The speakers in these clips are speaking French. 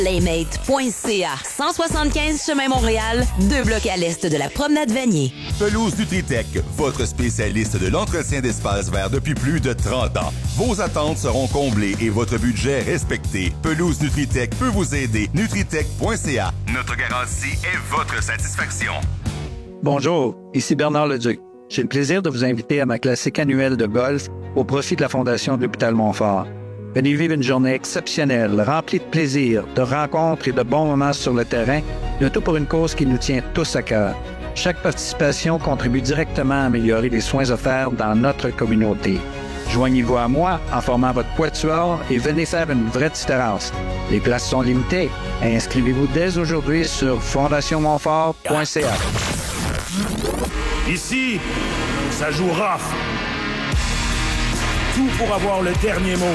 Playmate.ca. 175 chemin Montréal, 2 blocs à l'est de la promenade Vanier. Pelouse Nutritech, votre spécialiste de l'entretien d'espace vert depuis plus de 30 ans. Vos attentes seront comblées et votre budget respecté. Pelouse Nutritech peut vous aider. Nutritech.ca. Notre garantie est votre satisfaction. Bonjour, ici Bernard Leduc. J'ai le plaisir de vous inviter à ma classique annuelle de golf au profit de la Fondation de l'Hôpital Montfort. Venez vivre une journée exceptionnelle, remplie de plaisir, de rencontres et de bons moments sur le terrain, le tout pour une cause qui nous tient tous à cœur. Chaque participation contribue directement à améliorer les soins offerts dans notre communauté. Joignez-vous à moi en formant votre quatuor et venez faire une vraie différence. Les places sont limitées. Inscrivez-vous dès aujourd'hui sur fondationmontfort.ca. Ici, ça joue rough. Tout pour avoir le dernier mot.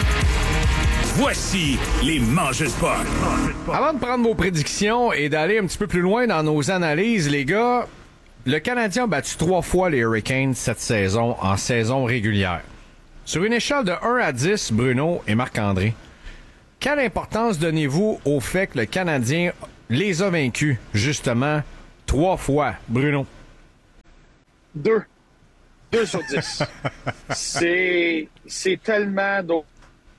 Voici les Mangeurs-Potes. Avant de prendre vos prédictions et d'aller un petit peu plus loin dans nos analyses, les gars, le Canadien a battu 3 fois les Hurricanes cette saison en saison régulière. Sur une échelle de 1 à 10, Bruno et Marc-André, quelle importance donnez-vous au fait que le Canadien les a vaincus, justement, 3 fois, Bruno? 2. 2 sur 10. C'est tellement d'autres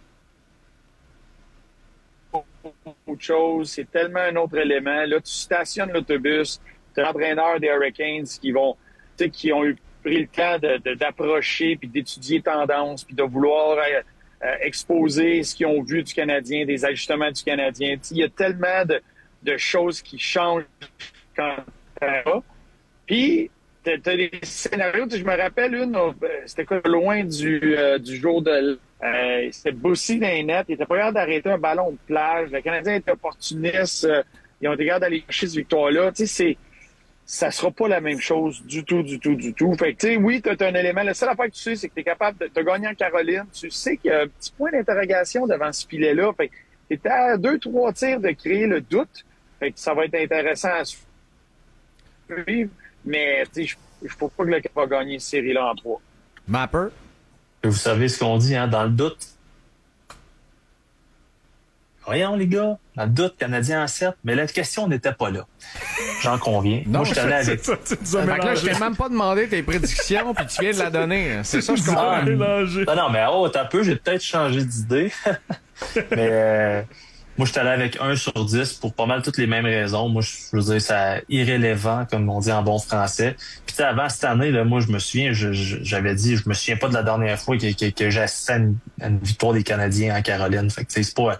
choses, c'est tellement un autre élément. Là, tu stationnes l'autobus, tu as l'entraîneur des Hurricanes qui ont pris le temps d'approcher puis d'étudier tendances puis de vouloir exposer ce qu'ils ont vu du Canadien, des ajustements du Canadien. Il y a tellement de choses qui changent quand puis t'as des scénarios, je me rappelle c'était quoi, loin du jour de... c'était Bossy dans les nets, il était pas capable d'arrêter un ballon de plage, le Canadien était opportuniste, ils ont été capables d'aller chercher cette victoire-là, ça sera pas la même chose du tout. Fait que, oui, t'as un élément, la seule affaire que tu sais, c'est que t'es capable de gagner en Caroline, tu sais qu'il y a un petit point d'interrogation devant ce filet-là, fait que t'es à 2-3 tirs de créer le doute, fait que ça va être intéressant à suivre. Mais je ne trouve pas que le Canadien va gagner une série-là en 3. Mapper? Vous savez ce qu'on dit, hein, dans le doute. Voyons, les gars, dans le doute, Canadien en 7, mais la question n'était pas là. J'en conviens. Non, moi, je suis allé avec... Fait que là, je t'ai même pas demandé tes prédictions, puis tu viens de la donner. C'est ça, je comprends. Non, mais t'as peu, j'ai peut-être changé d'idée. Mais... moi, je suis allé avec 1 sur 10 pour pas mal toutes les mêmes raisons. Moi, je veux dire, c'est irrélevant, comme on dit en bon français. Puis, avant cette année, là, moi, je me souviens, j'avais dit, je me souviens pas de la dernière fois que j'ai assisté à une victoire des Canadiens en Caroline. Fait que, c'est pas,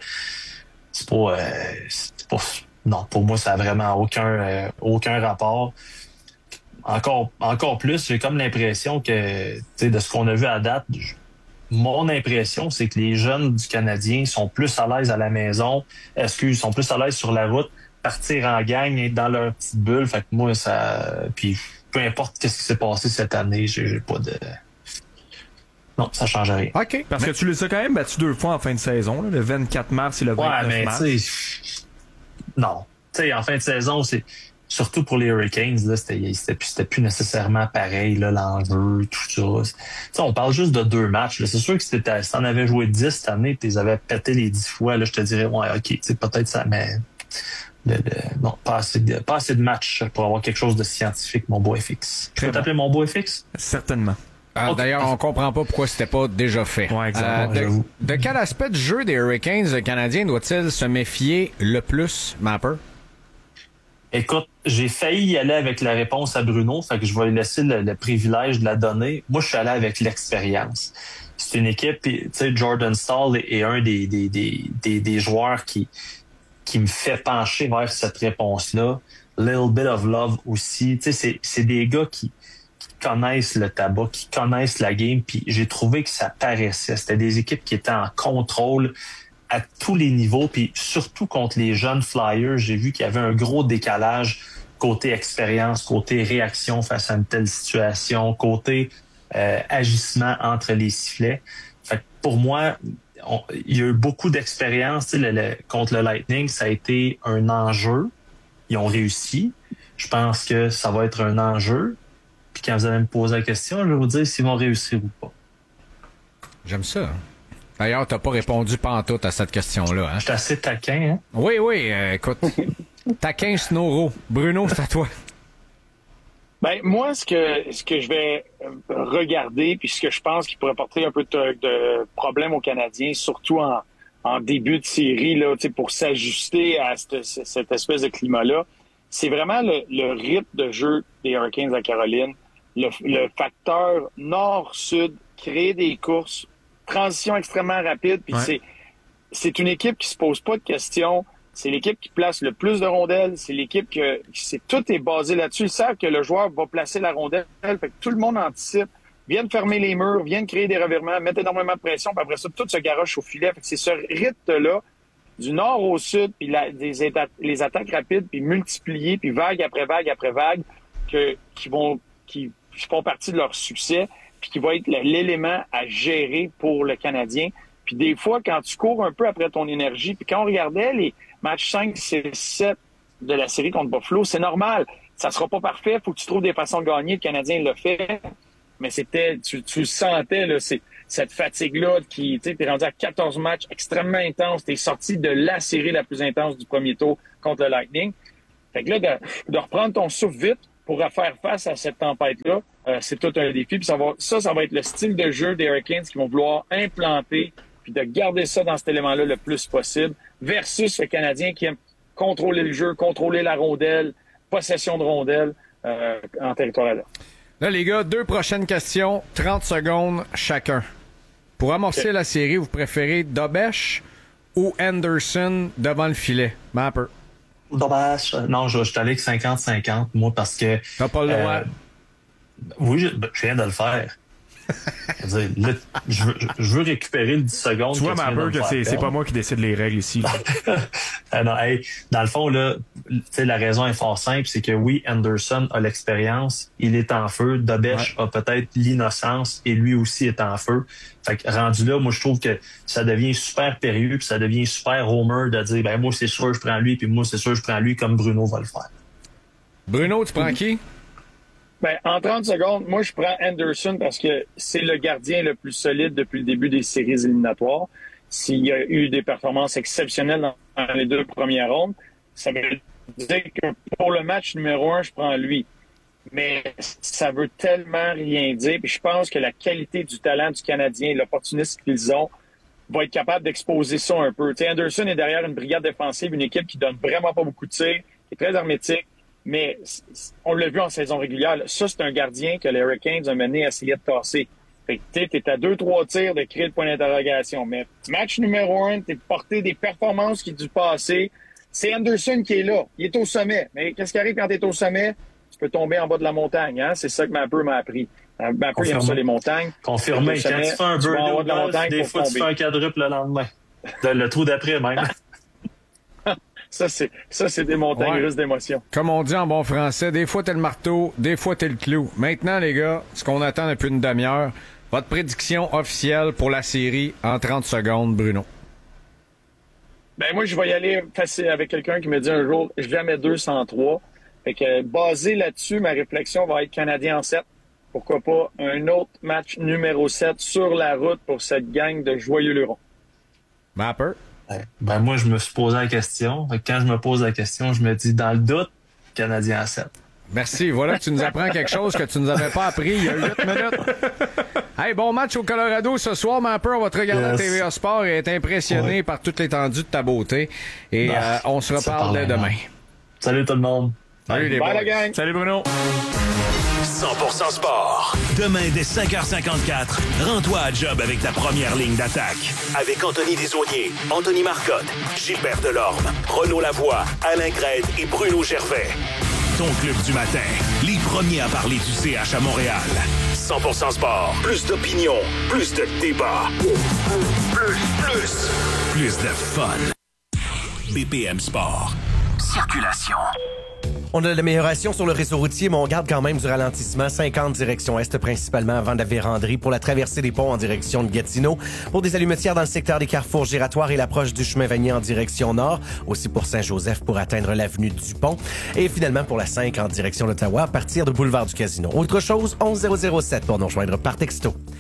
non, pour moi, ça a vraiment aucun rapport. Encore plus, j'ai comme l'impression que, de ce qu'on a vu à date, mon impression, c'est que les jeunes du Canadien sont plus à l'aise à la maison, sont plus à l'aise sur la route, partir en gang, être dans leur petite bulle. Fait que moi, puis peu importe qu'est-ce qui s'est passé cette année, j'ai pas de... Non, ça change rien. OK. Parce que tu les as quand même battus 2 fois en fin de saison, là, le 24 mars et le 29 mars. Non. Tu sais, en fin de saison, c'est... Surtout pour les Hurricanes, là, c'était plus nécessairement pareil, là, l'enjeu, tout ça. T'sais, on parle juste de 2 matchs. Là. C'est sûr que si t'en avais joué 10 cette année, tu les avais pété les 10 fois, là, je te dirais, ouais, OK, peut-être ça, mais non, pas assez de matchs pour avoir quelque chose de scientifique, mon beau FX. Je peux t'appeler mon beau FX? Certainement. Okay. D'ailleurs, on comprend pas pourquoi c'était pas déjà fait. Ouais, exactement. De quel aspect du jeu des Hurricanes, le Canadien doit-il se méfier le plus, Mapper? Écoute, j'ai failli y aller avec la réponse à Bruno, fait que je vais lui laisser le privilège de la donner. Moi, je suis allé avec l'expérience. C'est une équipe, tu sais, Jordan Staal est un des joueurs qui me fait pencher vers cette réponse-là. Little bit of love aussi. Tu sais, c'est des gars qui connaissent le tabac, qui connaissent la game, puis j'ai trouvé que ça paraissait. C'était des équipes qui étaient en contrôle à tous les niveaux, puis surtout contre les jeunes Flyers, j'ai vu qu'il y avait un gros décalage côté expérience, côté réaction face à une telle situation, côté agissement entre les sifflets. Fait que pour moi, il y a eu beaucoup d'expérience. Contre le Lightning, ça a été un enjeu. Ils ont réussi. Je pense que ça va être un enjeu. Puis quand vous allez me poser la question, je vais vous dire s'ils vont réussir ou pas. J'aime ça. D'ailleurs, t'as pas répondu pantoute à cette question-là. Hein? Je suis assez taquin, hein? Oui, écoute. Taquin Snoro. Bruno, c'est à toi. Ben moi, ce que je vais regarder, puis ce que je pense qui pourrait porter un peu de problème aux Canadiens, surtout en début de série, là, pour s'ajuster à cette espèce de climat-là, c'est vraiment le rythme de jeu des Hurricanes à Caroline, le facteur nord-sud, créer des courses, transition extrêmement rapide, puis c'est une équipe qui se pose pas de questions. C'est l'équipe qui place le plus de rondelles. C'est l'équipe tout est basé là-dessus. Ils savent que le joueur va placer la rondelle. Fait que tout le monde anticipe. Viennent fermer les murs, viennent créer des revirements, mettre énormément de pression. Puis après ça, tout se garoche au filet. Fait que c'est ce rythme-là, du nord au sud, puis les attaques rapides, puis multipliées, puis vague après vague après vague, qui font partie de leur succès, puis qui va être l'élément à gérer pour le Canadien. Puis des fois, quand tu cours un peu après ton énergie, puis quand on regardait les matchs 5, 6, 7 de la série contre Buffalo, c'est normal. Ça sera pas parfait. Faut que tu trouves des façons de gagner. Le Canadien l'a fait. Mais tu sentais, là, cette fatigue-là qui, tu sais, t'es rendu à 14 matchs extrêmement intenses. T'es sorti de la série la plus intense du premier tour contre le Lightning. Fait que là, de reprendre ton souffle vite pour faire face à cette tempête-là, c'est tout un défi. Puis ça va être le style de jeu des Hurricanes qui vont vouloir implanter puis de garder ça dans cet élément-là le plus possible, versus le Canadien qui aime contrôler le jeu, contrôler la rondelle, possession de rondelle en territoire là. Là, les gars, 2 prochaines questions, 30 secondes chacun. Pour amorcer la série, vous préférez Dobesch ou Anderson devant le filet? Mapper. Dobesch. Non, je suis allé avec 50-50, moi, parce que... T'as pas le droit. Oui, je viens de le faire. Là, je veux récupérer le 10 secondes. Tu vois, Mapper, que c'est pas moi qui décide les règles ici. Non, dans le fond, là, la raison est fort simple, c'est que oui, Anderson a l'expérience, il est en feu, Dobesch a peut-être l'innocence et lui aussi est en feu. Fait que rendu là, moi je trouve que ça devient super périlleux, puis ça devient super homer de dire ben moi c'est sûr je prends lui, puis moi c'est sûr je prends lui comme Bruno va le faire. Bruno, tu prends qui? Ben, en 30 secondes, moi, je prends Anderson parce que c'est le gardien le plus solide depuis le début des séries éliminatoires. S'il y a eu des performances exceptionnelles dans les 2 premières rondes, ça veut dire que pour le match numéro 1, je prends lui. Mais ça veut tellement rien dire. Puis je pense que la qualité du talent du Canadien, l'opportunisme qu'ils ont, va être capable d'exposer ça un peu. T'sais, Anderson est derrière une brigade défensive, une équipe qui donne vraiment pas beaucoup de tirs, qui est très hermétique. Mais on l'a vu en saison régulière. Ça, c'est un gardien que les Hurricanes ont mené à essayer de tasser. Fait que t'es à 2-3 tirs de créer le point d'interrogation. Mais match numéro 1, t'es porté des performances qui du passé. C'est Anderson qui est là. Il est au sommet. Mais qu'est-ce qui arrive quand t'es au sommet? Tu peux tomber en bas de la montagne. Hein? C'est ça que Mapper m'a appris. Mapper, il aime ça les montagnes. Confirmé. Quand tu fais un burn, des fois, tu fais un quadruple le lendemain. Le trou d'après, même. Ça, c'est des montagnes russes d'émotions. Comme on dit en bon français, des fois t'es le marteau, des fois t'es le clou. Maintenant, les gars, ce qu'on attend depuis une demi-heure, votre prédiction officielle pour la série en 30 secondes, Bruno. Ben moi, je vais y aller facile avec quelqu'un qui me dit un jour, jamais 203. Fait que basé là-dessus, ma réflexion va être Canadien en 7. Pourquoi pas un autre match numéro 7 sur la route pour cette gang de joyeux lurons. Mapper? Ben moi, je me suis posé la question. Quand je me pose la question, je me dis, dans le doute, Canadien à 7. Merci. Voilà, tu nous apprends quelque chose que tu nous avais pas appris il y a 8 minutes. Hey, bon match au Colorado ce soir, Mapper. On va te regarder à TVA Sport et être impressionné par toute l'étendue de ta beauté. Et on se reparle dès demain. Salut tout le monde. Salut les boys. La gang. Salut Bruno. 100% sport. Demain, dès 5h54, rends-toi à job avec ta première ligne d'attaque. Avec Anthony Desaulniers, Anthony Marcotte, Gilbert Delorme, Renaud Lavoie, Alain Crête et Bruno Gervais. Ton club du matin, les premiers à parler du CH à Montréal. 100% sport. Plus d'opinion, plus de débat. Plus de fun. BPM Sport. Circulation. On a de l'amélioration sur le réseau routier, mais on garde quand même du ralentissement. 50 direction est principalement avant la Vérandrie pour la traversée des ponts en direction de Gatineau. Pour des allumetières dans le secteur des carrefours giratoires et l'approche du chemin Vanier en direction nord. Aussi pour Saint-Joseph pour atteindre l'avenue du Pont. Et finalement pour la 5 en direction d'Ottawa à partir de boulevard du Casino. Autre chose, 11007 pour nous rejoindre par texto.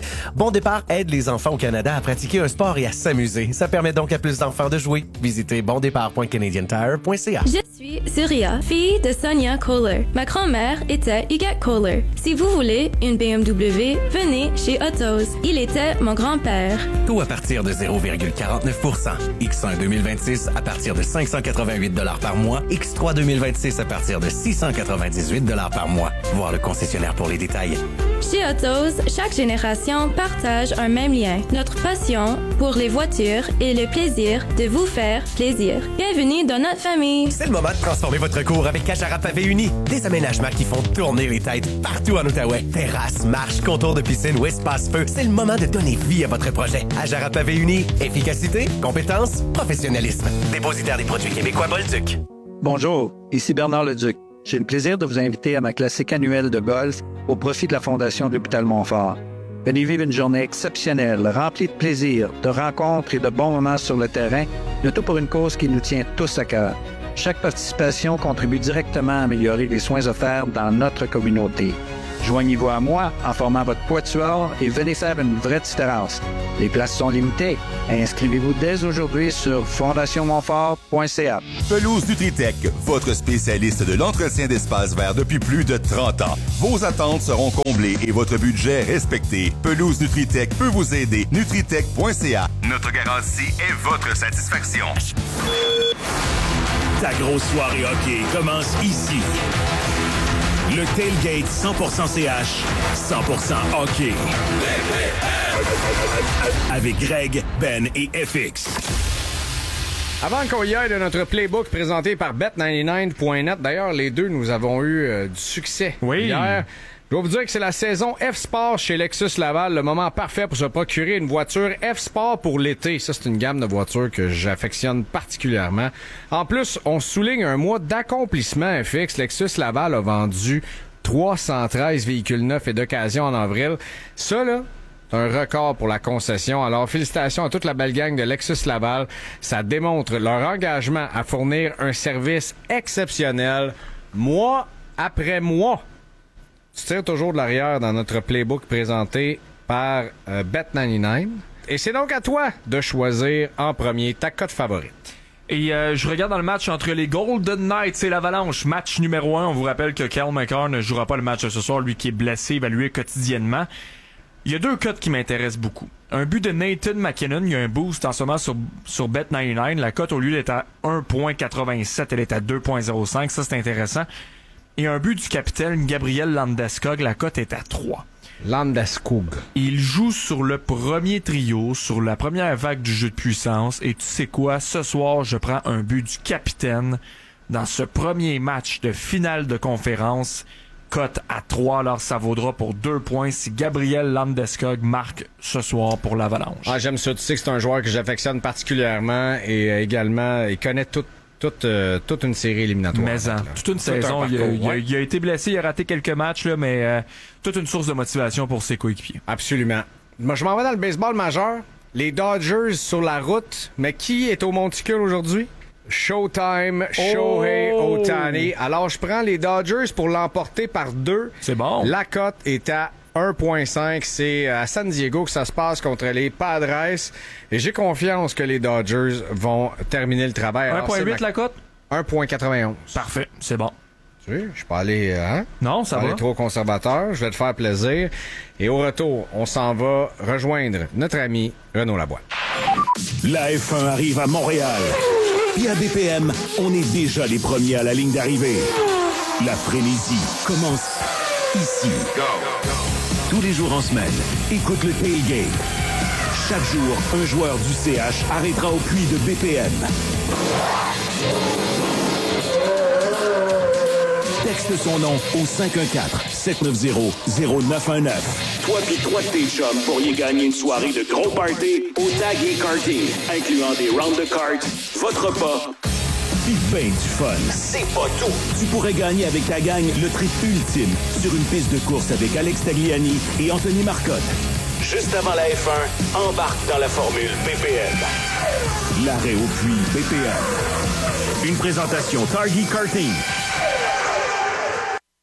Bon Départ aide les enfants au Canada à pratiquer un sport et à s'amuser. Ça permet donc à plus d'enfants de jouer. Visitez bondépart.canadiantire.ca. Je suis Surya, fille de Sonia Kohler. Ma grand-mère était Huguette Kohler. Si vous voulez une BMW, venez chez Autos. Il était mon grand-père. Tout à partir de 0,49%. X1 2026 à partir de 588 $ par mois. X3 2026 à partir de 698 $ par mois. Voir le concessionnaire pour les détails. Chez Autos, chaque génération partage un même lien. Notre passion pour les voitures et le plaisir de vous faire plaisir. Bienvenue dans notre famille. C'est le moment de transformer votre cour avec Ajara Pavé Uni. Des aménagements qui font tourner les têtes partout en Outaouais. Terrasse, marche, contour de piscine ou espace-feu. C'est le moment de donner vie à votre projet. Ajara Pavé Uni. Efficacité, compétence, professionnalisme. Dépositaire des produits québécois Bolduc. Bonjour, ici Bernard Leduc. J'ai le plaisir de vous inviter à ma classique annuelle de golf au profit de la Fondation de l'Hôpital Montfort. Venez vivre une journée exceptionnelle, remplie de plaisir, de rencontres et de bons moments sur le terrain, le tout pour une cause qui nous tient tous à cœur. Chaque participation contribue directement à améliorer les soins offerts dans notre communauté. Joignez-vous à moi en formant votre quatuor et venez faire une vraie différence. Les places sont limitées. Inscrivez-vous dès aujourd'hui sur fondationmontfort.ca. Pelouse Nutritech, votre spécialiste de l'entretien d'espaces verts depuis plus de 30 ans. Vos attentes seront comblées et votre budget respecté. Pelouse Nutritech peut vous aider. Nutritech.ca. Notre garantie est votre satisfaction. Ta grosse soirée hockey commence ici. Le tailgate 100% CH, 100% hockey. Avec Greg, Ben et FX. Avant qu'on y aille de notre playbook présenté par Bet99.net, d'ailleurs, les deux, nous avons eu du succès hier. Je dois vous dire que c'est la saison F-Sport chez Lexus Laval, le moment parfait pour se procurer une voiture F-Sport pour l'été. Ça, c'est une gamme de voitures que j'affectionne particulièrement. En plus, on souligne un mois d'accomplissement FX. Lexus Laval a vendu 313 véhicules neufs et d'occasion en avril. Ça, là, c'est un record pour la concession. Alors, félicitations à toute la belle gang de Lexus Laval. Ça démontre leur engagement à fournir un service exceptionnel, mois après mois. Tu tires toujours de l'arrière dans notre playbook présenté par Bet99. Et c'est donc à toi de choisir en premier ta cote favorite. Et je regarde dans le match entre les Golden Knights et l'Avalanche. Match numéro 1. On vous rappelle que Cale Makar ne jouera pas le match de ce soir, lui qui est blessé, évalué quotidiennement. Il y a deux cotes qui m'intéressent beaucoup. Un but de Nathan McKinnon. Il y a un boost en ce moment sur Bet99. La cote, au lieu d'être à 1.87, elle est à 2.05. Ça, c'est intéressant. Et un but du capitaine Gabriel Landeskog, la cote est à 3. Landeskog. Il joue sur le premier trio, sur la première vague du jeu de puissance. Et tu sais quoi? Ce soir, je prends un but du capitaine dans ce premier match de finale de conférence. Cote à 3, alors ça vaudra pour 2 points si Gabriel Landeskog marque ce soir pour l'Avalanche. Ah, j'aime ça. Tu sais que c'est un joueur que j'affectionne particulièrement et également, il connaît toute une série éliminatoire. Mais toute une saison. Il a été blessé, il a raté quelques matchs, là, mais toute une source de motivation pour ses coéquipiers. Absolument. Moi, je m'en vais dans le baseball majeur. Les Dodgers sur la route. Mais qui est au monticule aujourd'hui? Showtime, Shohei Ohtani. Alors, je prends les Dodgers pour l'emporter par 2. C'est bon. La cote est à 1.5. C'est à San Diego que ça se passe contre les Padres. Et j'ai confiance que les Dodgers vont terminer le travail. 1.8 la cote? 1.91. Parfait, c'est bon. Tu sais, je suis pas allé, Non, ça va. trop conservateur. Je vais te faire plaisir. Et au retour, on s'en va rejoindre notre ami Renaud Laboie. La F1 arrive à Montréal. Et à BPM, on est déjà les premiers à la ligne d'arrivée. La frénésie commence ici. Tous les jours en semaine, écoute le tailgate. Chaque jour, un joueur du CH arrêtera au puits de BPM. Texte son nom au 514-790-0919. Toi pis 3 de tes chums pourriez gagner une soirée de gros party au Tag et Karting, incluant des rounds de cartes, votre repas, pis ben du fun. C'est pas tout! Tu pourrais gagner avec ta gang le trip ultime sur une piste de course avec Alex Tagliani et Anthony Marcotte. Juste avant la F1, embarque dans la formule BPM. L'arrêt au puits BPM. Une présentation Target Karting.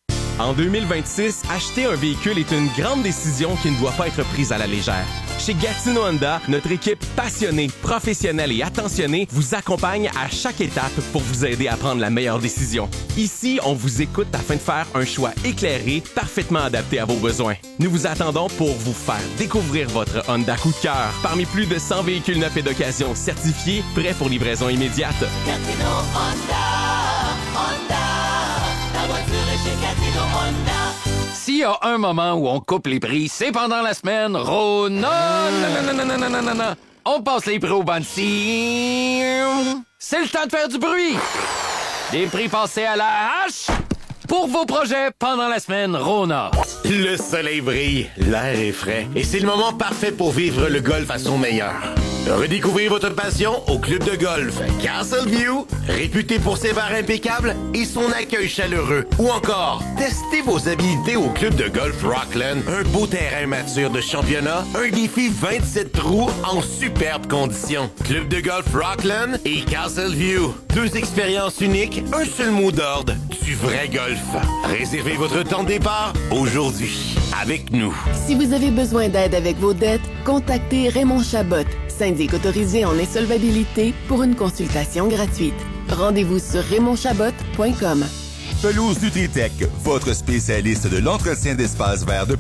En 2026, acheter un véhicule est une grande décision qui ne doit pas être prise à la légère. Chez Gatineau Honda, notre équipe passionnée, professionnelle et attentionnée vous accompagne à chaque étape pour vous aider à prendre la meilleure décision. Ici, on vous écoute afin de faire un choix éclairé, parfaitement adapté à vos besoins. Nous vous attendons pour vous faire découvrir votre Honda coup de cœur parmi plus de 100 véhicules neufs et d'occasion certifiés, prêts pour livraison immédiate. Gatineau Honda, la voiture est chez Gatineau Honda. S'il y a un moment où on coupe les prix, c'est pendant la semaine Rona. Non. On passe les prix au Bansi. C'est le temps de faire du bruit. Des prix passés à la hache pour vos projets pendant la semaine Rona. Le soleil brille, l'air est frais et c'est le moment parfait pour vivre le golf à son meilleur. Redécouvrez votre passion au club de golf Castleview, réputé pour ses bars impeccables et son accueil chaleureux. Ou encore, testez vos habilités au club de golf Rockland, un beau terrain mature de championnat, un défi 27 trous en superbes conditions. Club de golf Rockland et Castleview, 2 expériences uniques, un seul mot d'ordre, du vrai golf. Réservez votre temps de départ aujourd'hui avec nous. Si vous avez besoin d'aide avec vos dettes, contactez Raymond Chabot, syndic autorisé en insolvabilité, pour une consultation gratuite. Rendez-vous sur raymondchabot.com. Pelouse Nutritech, votre spécialiste de l'entretien d'espaces verts de